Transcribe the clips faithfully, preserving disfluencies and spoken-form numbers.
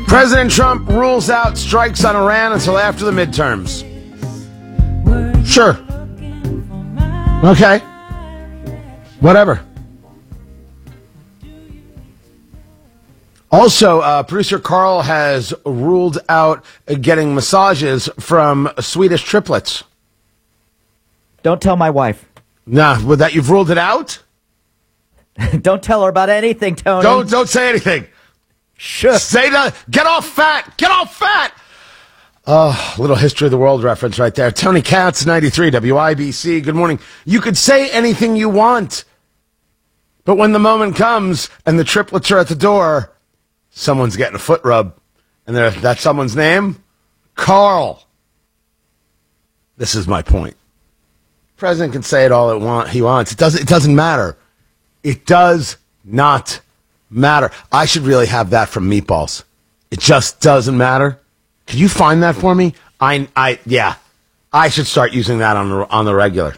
President Trump rules out strikes on Iran until after the midterms. Sure. Okay. Whatever. Also, uh, producer Carl has ruled out getting massages from Swedish triplets. Don't tell my wife. Nah, with that, you've ruled it out? Don't tell her about anything, Tony. Don't don't say anything. Sure. Say that. Get off fat. Get off fat. Oh, little history of the world reference right there. Tony Katz, ninety-three W I B C. Good morning. You could say anything you want, but when the moment comes and the triplets are at the door, someone's getting a foot rub, and that's someone's name, Carl. This is my point. The president can say it all it want he wants. It doesn't. It doesn't matter. It does not matter. I should really have that from Meatballs. It just doesn't matter. Could you find that for me? I, I, yeah. I should start using that on the on the regular.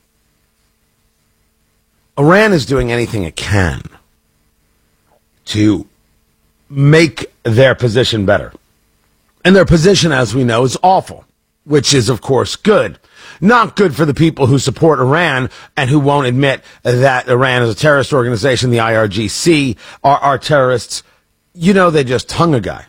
Iran is doing anything it can to make their position better. And their position, as we know, is awful, which is, of course, good. Not good for the people who support Iran and who won't admit that Iran is a terrorist organization, the I R G C are, are terrorists. You know, they just hung a guy.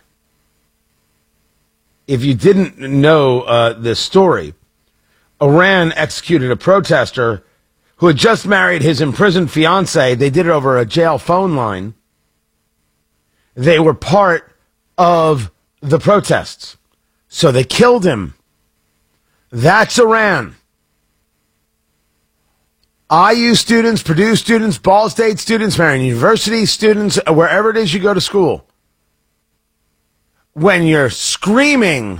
If you didn't know uh, this story, Iran executed a protester who had just married his imprisoned fiancée. They did it over a jail phone line. They were part of the protests. So they killed him. That's Iran. I U students, Purdue students, Ball State students, Marion University students, wherever it is you go to school. When you're screaming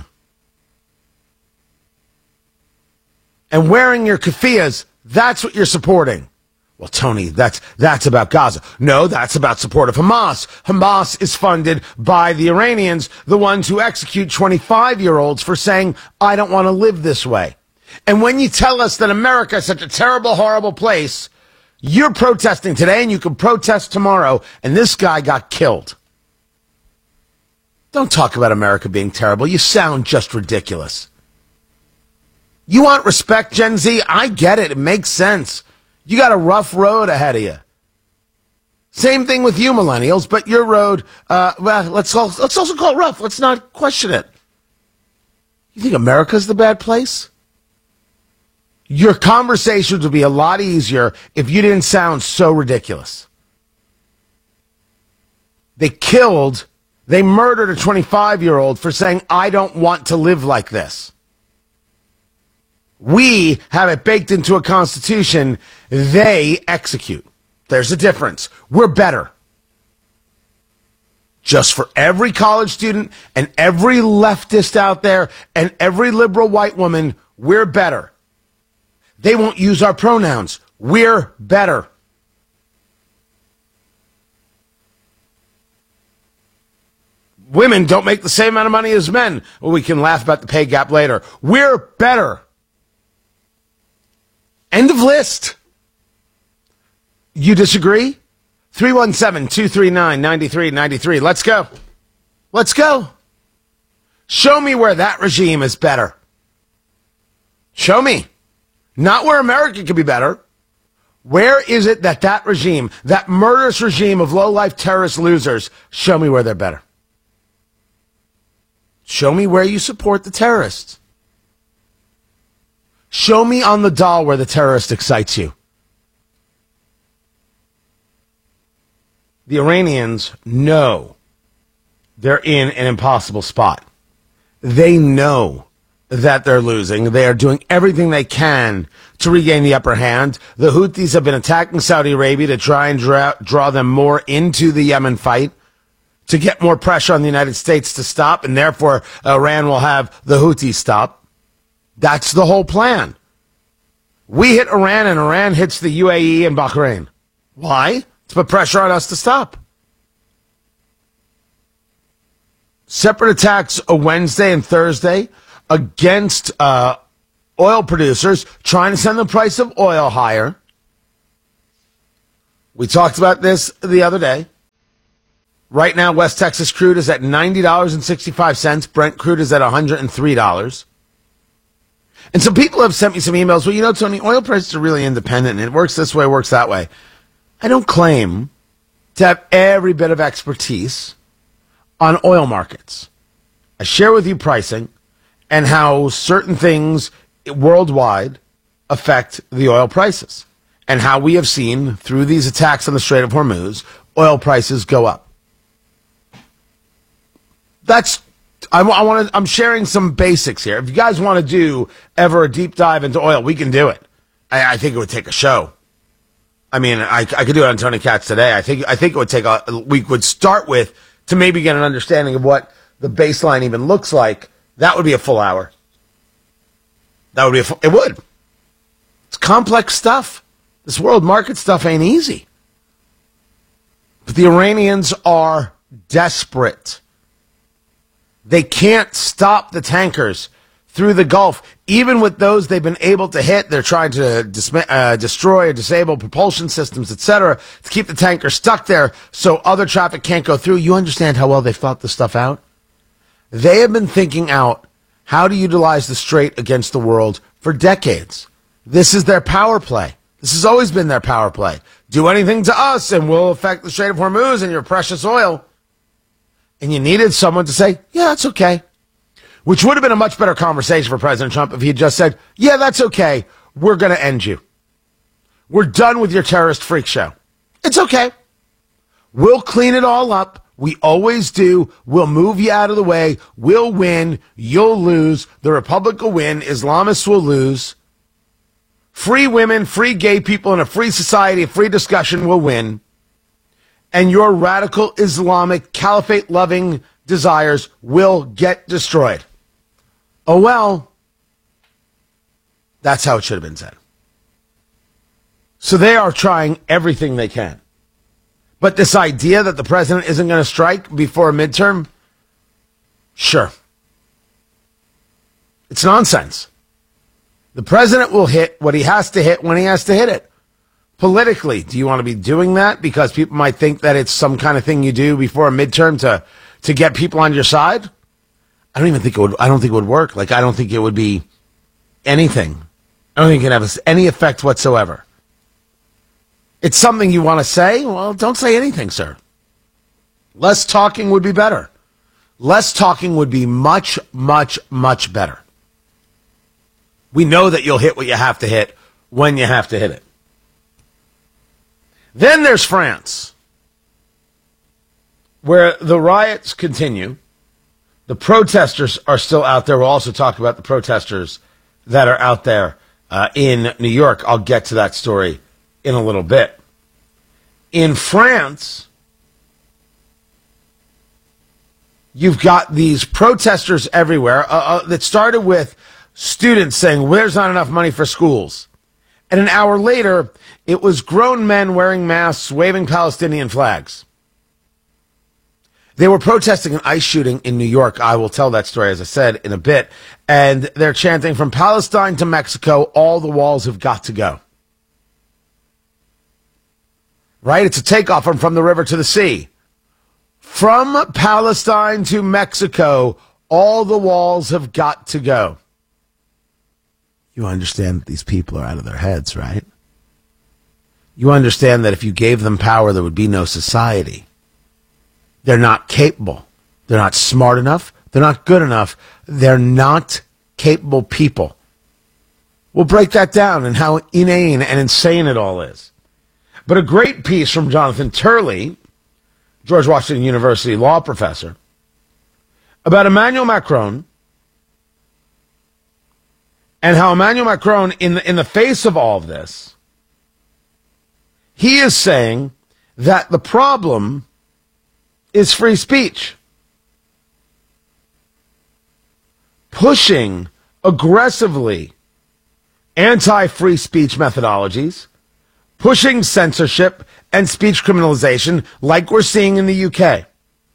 and wearing your keffiyehs, that's what you're supporting. Well, Tony, that's that's about Gaza. No, that's about support of Hamas. Hamas is funded by the Iranians, the ones who execute twenty-five-year-olds for saying, I don't want to live this way. And when you tell us that America is such a terrible, horrible place, you're protesting today and you can protest tomorrow, and this guy got killed. Don't talk about America being terrible. You sound just ridiculous. You want respect, Gen Z? I get it. It makes sense. You got a rough road ahead of you. Same thing with you, millennials, but your road, uh, well, let's, all, let's also call it rough. Let's not question it. You think America's the bad place? Your conversations would be a lot easier if you didn't sound so ridiculous. They killed, they murdered a twenty-five-year-old for saying, I don't want to live like this. We have it baked into a constitution. They execute. There's a difference. We're better. Just for every college student and every leftist out there and every liberal white woman, we're better. They won't use our pronouns. We're better. Women don't make the same amount of money as men. Well, we can laugh about the pay gap later. We're better. End of list. You disagree? three one seven, two three nine, nine three nine three. Let's go. Let's go. Show me where that regime is better. Show me. Not where America could be better. Where is it that that regime, that murderous regime of low-life terrorist losers, show me where they're better. Show me where you support the terrorists. Show me on the doll where the terrorist excites you. The Iranians know they're in an impossible spot. They know that they're losing. They are doing everything they can to regain the upper hand. The Houthis have been attacking Saudi Arabia to try and draw, draw them more into the Yemen fight, to get more pressure on the United States to stop, and therefore Iran will have the Houthis stop. That's the whole plan. We hit Iran, and Iran hits the U A E and Bahrain. Why? To put pressure on us to stop. Separate attacks a Wednesday and Thursday against uh, oil producers trying to send the price of oil higher. We talked about this the other day. Right now, West Texas crude is at ninety dollars and sixty-five cents. Brent crude is at one hundred three dollars. And some people have sent me some emails. Well, you know, Tony, oil prices are really independent, and it works this way, works that way. I don't claim to have every bit of expertise on oil markets. I share with you pricing and how certain things worldwide affect the oil prices, and how we have seen through these attacks on the Strait of Hormuz, oil prices go up. That's I, I want to. I'm sharing some basics here. If you guys want to do ever a deep dive into oil, we can do it. I, I think it would take a show. I mean, I, I could do it on Tony Katz today. I think I think it would take a. We would start with to maybe get an understanding of what the baseline even looks like. That would be a full hour. That would be a. Full, it would. It's complex stuff. This world market stuff ain't easy. But the Iranians are desperate. They can't stop the tankers through the Gulf. Even with those they've been able to hit, they're trying to dis- uh, destroy or disable propulsion systems, et cetera, to keep the tanker stuck there so other traffic can't go through. You understand how well they've thought this stuff out? They have been thinking out how to utilize the Strait against the world for decades. This is their power play. This has always been their power play. Do anything to us and we'll affect the Strait of Hormuz and your precious oil. And you needed someone to say, yeah, that's okay. Which would have been a much better conversation for President Trump if he had just said, yeah, that's okay. We're going to end you. We're done with your terrorist freak show. It's okay. We'll clean it all up. We always do. We'll move you out of the way. We'll win. You'll lose. The Republic will win. Islamists will lose. Free women, free gay people in a free society, a free discussion will win. And your radical Islamic caliphate-loving desires will get destroyed. Oh, well, that's how it should have been said. So they are trying everything they can. But this idea that the president isn't going to strike before a midterm, sure. It's nonsense. The president will hit what he has to hit when he has to hit it. Politically, do you want to be doing that because people might think that it's some kind of thing you do before a midterm to, to get people on your side? I don't even think it would. I don't think it would work. Like, I don't think it would be anything. I don't think it can have any effect whatsoever. It's something you want to say? Well, don't say anything, sir. Less talking would be better. Less talking would be much, much, much better. We know that you'll hit what you have to hit when you have to hit it. Then there's France, where the riots continue. The protesters are still out there. We'll also talk about the protesters that are out there uh, in New York. I'll get to that story in a little bit. In France, you've got these protesters everywhere uh, uh, that started with students saying, well, there's not enough money for schools. And an hour later, it was grown men wearing masks, waving Palestinian flags. They were protesting an ICE shooting in New York. I will tell that story, as I said, in a bit. And they're chanting, from Palestine to Mexico, all the walls have got to go. Right? It's a takeoff from, from the river to the sea. From Palestine to Mexico, all the walls have got to go. You understand that these people are out of their heads, right? You understand that if you gave them power, there would be no society. They're not capable. They're not smart enough. They're not good enough. They're not capable people. We'll break that down and how inane and insane it all is. But a great piece from Jonathan Turley, George Washington University law professor, about Emmanuel Macron and how Emmanuel Macron, in the, in the face of all of this, he is saying that the problem is free speech. Pushing aggressively anti-free speech methodologies, pushing censorship and speech criminalization like we're seeing in the U K.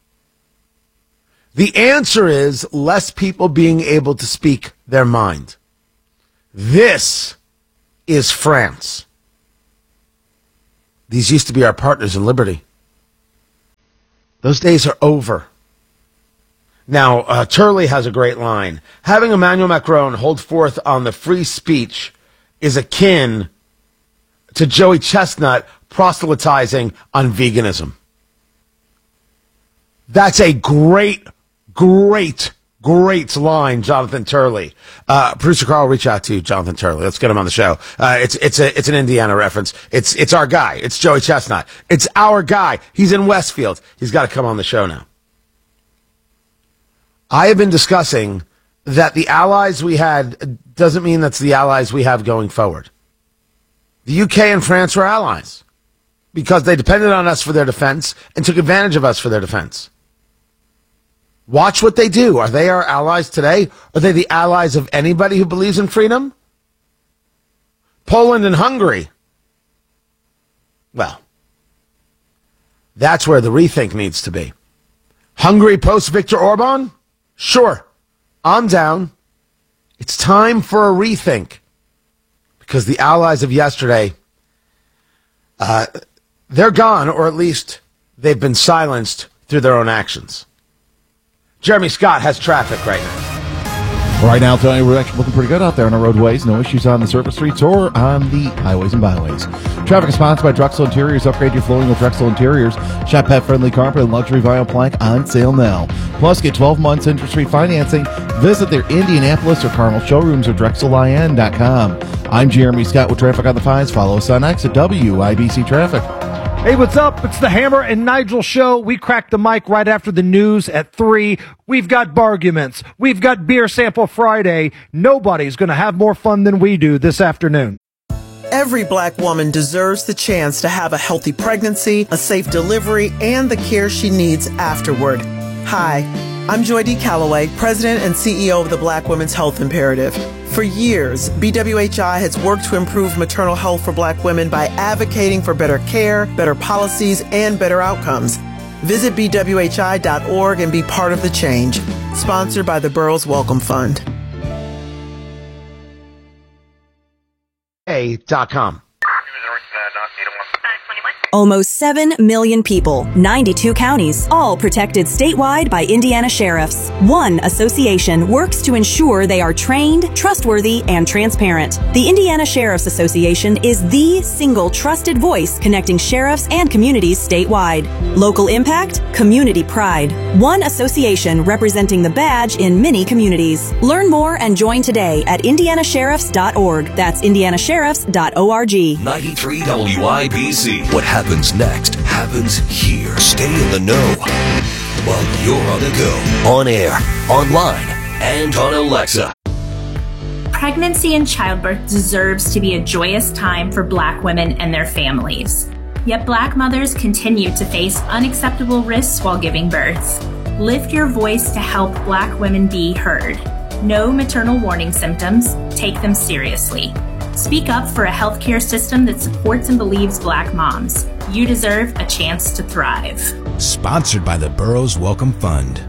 The answer is less people being able to speak their mind. This is France. These used to be our partners in liberty. Those days are over. Now, uh, Turley has a great line. Having Emmanuel Macron hold forth on the free speech is akin to Joey Chestnut proselytizing on veganism. That's a great, great, great line, Jonathan Turley. Uh, producer Carl, reach out to Jonathan Turley. Let's get him on the show. Uh, it's, it's a, it's an Indiana reference. It's, it's our guy. It's Joey Chestnut. It's our guy. He's in Westfield. He's got to come on the show now. I have been discussing that the allies we had doesn't mean that's the allies we have going forward. The U K and France were allies because they depended on us for their defense and took advantage of us for their defense. Watch what they do. Are they our allies today? Are they the allies of anybody who believes in freedom? Poland and Hungary. Well, that's where the rethink needs to be. Hungary post Viktor Orban? Sure, I'm down. It's time for a rethink because the allies of yesterday, uh, they're gone, or at least they've been silenced through their own actions. Jeremy Scott has traffic right now. Right now, Tony, we're actually looking pretty good out there on the roadways. No issues on the surface streets or on the highways and byways. Traffic is sponsored by Drexel Interiors. Upgrade your flooring with Drexel Interiors. Shop pet-friendly carpet and luxury vinyl plank on sale now. Plus, get twelve months interest-free financing. Visit their Indianapolis or Carmel showrooms or Drexel I N dot com. I'm Jeremy Scott with Traffic on the Fives. Follow us on X at W I B C Traffic. Hey, what's up? It's the Hammer and Nigel show. We crack the mic right after the news at three. We've got barguments. We've got Beer Sample Friday. Nobody's going to have more fun than we do this afternoon. Every black woman deserves the chance to have a healthy pregnancy, a safe delivery, and the care she needs afterward. Hi, I'm Joy D. Calloway, President and C E O of the Black Women's Health Imperative. For years, B W H I has worked to improve maternal health for black women by advocating for better care, better policies, and better outcomes. Visit B W H I dot org and be part of the change. Sponsored by the Burroughs Welcome Fund. A dot com. Almost seven million people, ninety-two counties, all protected statewide by Indiana sheriffs. One association works to ensure they are trained, trustworthy, and transparent. The Indiana Sheriff's Association is the single trusted voice connecting sheriffs and communities statewide. Local impact, community pride. One association representing the badge in many communities. Learn more and join today at indiana sheriffs dot org. That's indiana sheriffs dot org. ninety-three W I B C. What happens next happens here. Stay in the know while you're on the go, on air, online, and on Alexa. Pregnancy and childbirth deserves to be a joyous time for Black women and their families. Yet Black mothers continue to face unacceptable risks while giving birth. Lift your voice to help Black women be heard. Know maternal warning symptoms. Take them seriously. Speak up for a healthcare system that supports and believes Black moms. You deserve a chance to thrive. Sponsored by the Burroughs Welcome Fund.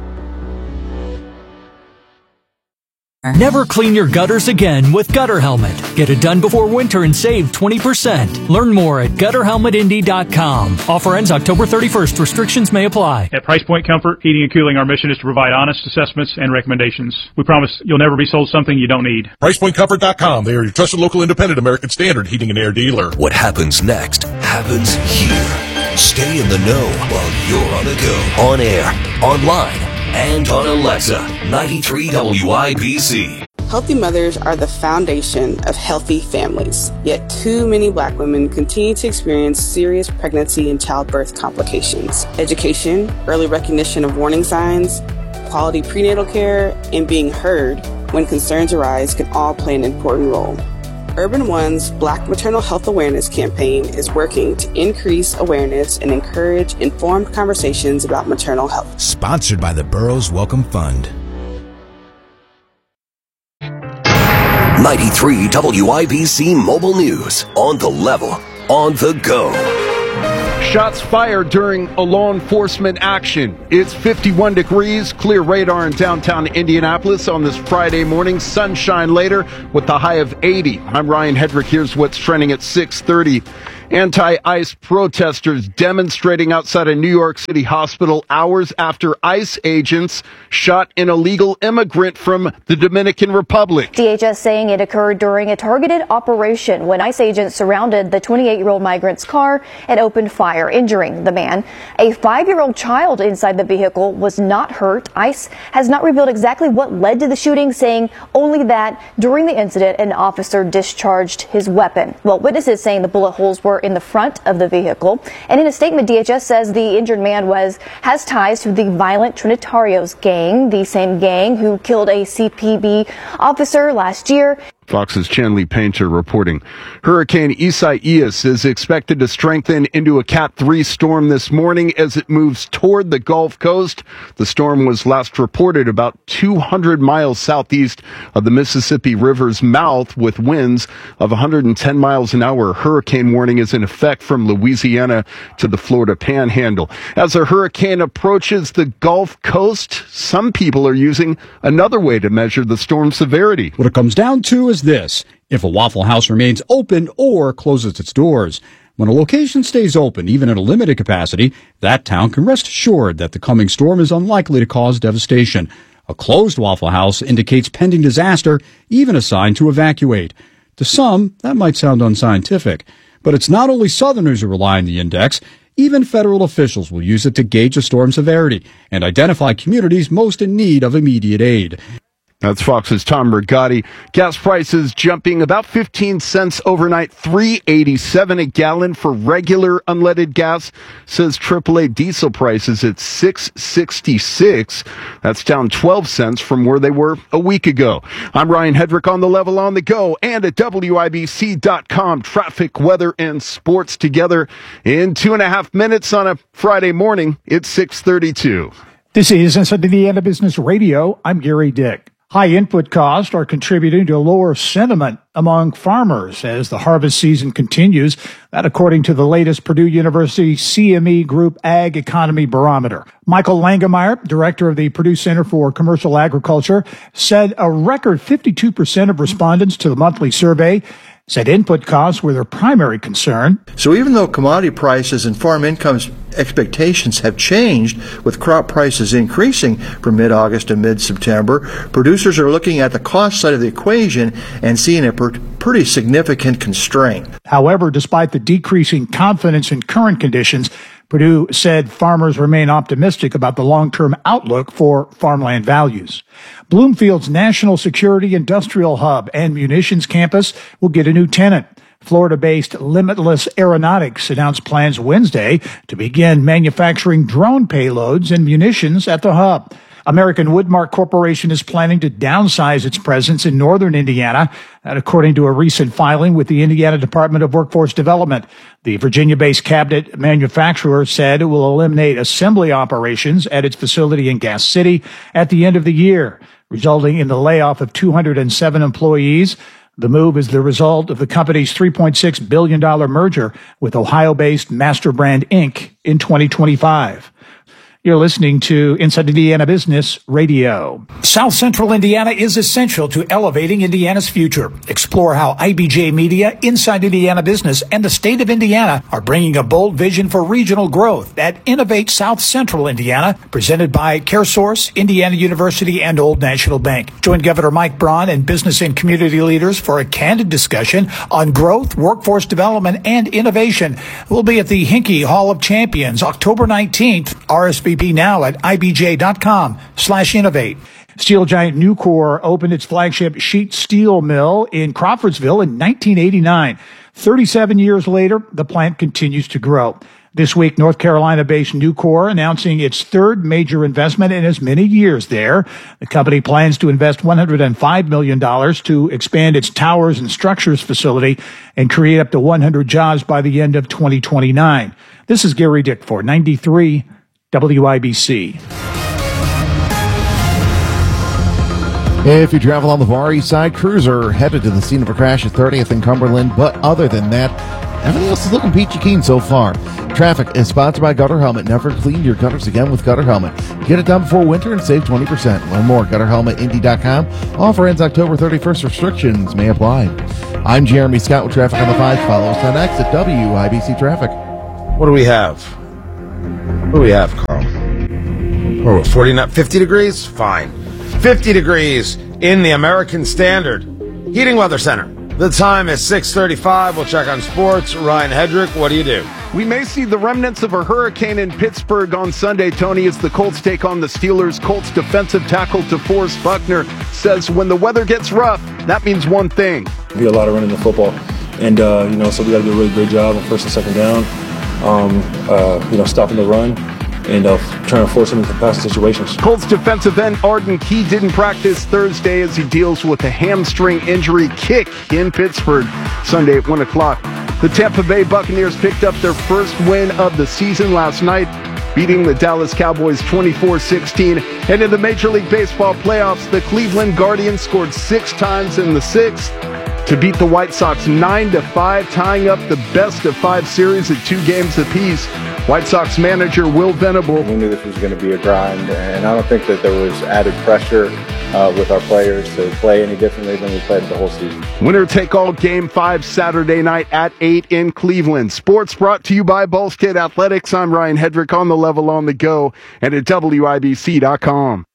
Never clean your gutters again with Gutter Helmet. Get it done before winter and save twenty percent. Learn more at gutter helmet indy dot com. Offer ends October thirty-first. Restrictions may apply. At Price Point Comfort Heating and Cooling, our mission is to provide honest assessments and recommendations. We promise you'll never be sold something you don't need. price point comfort dot com. They are your trusted local independent American Standard heating and air dealer. What happens next happens here. Stay in the know while you're on the go, on air, online, and on Alexa. ninety-three W I B C. Healthy mothers are the foundation of healthy families. Yet too many Black women continue to experience serious pregnancy and childbirth complications. Education, early recognition of warning signs, quality prenatal care, and being heard when concerns arise can all play an important role. Urban One's Black Maternal Health Awareness Campaign is working to increase awareness and encourage informed conversations about maternal health. Sponsored by the Burroughs Welcome Fund. ninety-three W I B C Mobile News. On the level, on the go. Shots fired during a law enforcement action. It's fifty-one degrees, clear radar in downtown Indianapolis on this Friday morning. Sunshine later with the high of eighty. I'm Ryan Hedrick. Here's what's trending at six thirty. Anti-ICE protesters demonstrating outside a New York City hospital hours after ICE agents shot an illegal immigrant from the Dominican Republic. D H S saying it occurred during a targeted operation when ICE agents surrounded the twenty-eight-year-old migrant's car and opened fire, injuring the man. A five-year-old child inside the vehicle was not hurt. ICE has not revealed exactly what led to the shooting, saying only that during the incident, an officer discharged his weapon. Well, witnesses saying the bullet holes were in the front of the vehicle. And in a statement, D H S says the injured man was has ties to the violent Trinitarios gang, the same gang who killed a C P B officer last year. Fox's Chanley Painter reporting. Hurricane Isaias is expected to strengthen into a Cat three storm this morning as it moves toward the Gulf Coast. The storm was last reported about two hundred miles southeast of the Mississippi River's mouth with winds of one hundred ten miles an hour. Hurricane warning is in effect from Louisiana to the Florida Panhandle. As a hurricane approaches the Gulf Coast, some people are using another way to measure the storm severity. What it comes down to is this: if a Waffle House remains open or closes its doors. When a location stays open, even at a limited capacity, that town can rest assured that the coming storm is unlikely to cause devastation. A closed Waffle House indicates pending disaster, even a sign to evacuate. To some, that might sound unscientific, but it's not only Southerners who rely on the index. Even federal officials will use it to gauge a storm severity and identify communities most in need of immediate aid. That's Fox's Tom Rigotti. Gas prices jumping about fifteen cents overnight, three eighty-seven a gallon for regular unleaded gas, says triple A diesel prices at six sixty-six. That's down twelve cents from where they were a week ago. I'm Ryan Hedrick on the level on the go and at W I B C dot com. Traffic, weather, and sports together in two and a half minutes on a Friday morning. It's six thirty-two. This is Inside Indiana Business Radio. I'm Gary Dick. High input costs are contributing to lower sentiment among farmers as the harvest season continues. That according to the latest Purdue University C M E Group Ag Economy Barometer. Michael Langemeyer, director of the Purdue Center for Commercial Agriculture, said a record fifty-two percent of respondents to the monthly survey said input costs were their primary concern. So even though commodity prices and farm incomes expectations have changed, with crop prices increasing from mid-August to mid-September, producers are looking at the cost side of the equation and seeing a per- pretty significant constraint. However, despite the decreasing confidence in current conditions, Purdue said farmers remain optimistic about the long-term outlook for farmland values. Bloomfield's National Security Industrial Hub and Munitions Campus will get a new tenant. Florida-based Limitless Aeronautics announced plans Wednesday to begin manufacturing drone payloads and munitions at the hub. American Woodmark Corporation is planning to downsize its presence in northern Indiana, and according to a recent filing with the Indiana Department of Workforce Development. The Virginia-based cabinet manufacturer said it will eliminate assembly operations at its facility in Gas City at the end of the year, resulting in the layoff of two hundred seven employees. The move is the result of the company's three point six billion dollars merger with Ohio-based MasterBrand Incorporated in twenty twenty-five. You're listening to Inside Indiana Business Radio. South Central Indiana is essential to elevating Indiana's future. Explore how I B J Media, Inside Indiana Business, and the state of Indiana are bringing a bold vision for regional growth at Innovate South Central Indiana, presented by CareSource, Indiana University, and Old National Bank. Join Governor Mike Braun and business and community leaders for a candid discussion on growth, workforce development, and innovation. We'll be at the Hinkey Hall of Champions October nineteenth. R S V P now at I B J dot com slash innovate. Steel giant Nucor opened its flagship sheet steel mill in Crawfordsville in nineteen eighty-nine. thirty-seven years later, the plant continues to grow. This week, North Carolina-based Nucor announcing its third major investment in as many years there. The company plans to invest one hundred five million dollars to expand its towers and structures facility and create up to one hundred jobs by the end of twenty twenty-nine. This is Gary Dick for ninety-three W I B C. If you travel on the Far East Side, crews are headed to the scene of a crash at thirtieth and Cumberland, but other than that, everything else is looking peachy keen so far. Traffic is sponsored by Gutter Helmet. Never clean your gutters again with Gutter Helmet. Get it done before winter and save twenty percent. Learn more at gutter helmet indy dot com. Offer ends October thirty-first. Restrictions may apply. I'm Jeremy Scott with Traffic on the five. Follow us on X at W I B C Traffic. What do we have? What do we have, Carl? Oh, forty-nine, fifty degrees? Fine. fifty degrees in the American Standard Heating Weather Center. The time is six thirty-five. We'll check on sports. Ryan Hedrick, what do you do? We may see the remnants of a hurricane in Pittsburgh on Sunday, Tony, as the Colts take on the Steelers. Colts defensive tackle DeForest Buckner says when the weather gets rough, that means one thing. Be a lot of running the football. And, uh, you know, so we got to do a really great job on first and second down, um, uh, you know, stopping the run and uh, trying to force them into passing situations. Colts defensive end Arden Key didn't practice Thursday as he deals with a hamstring injury. Kick in Pittsburgh Sunday at one o'clock. The Tampa Bay Buccaneers picked up their first win of the season last night, beating the Dallas Cowboys twenty-four sixteen. And in the Major League Baseball playoffs, the Cleveland Guardians scored six times in the sixth to beat the White Sox nine to five, tying up the best of five series at two games apiece. White Sox manager Will Venable. We knew this was going to be a grind, and I don't think that there was added pressure uh, with our players to play any differently than we played the whole season. Winner take all game five Saturday night at eight in Cleveland. Sports brought to you by Ball State Athletics. I'm Ryan Hedrick on the level on the go and at W I B C dot com.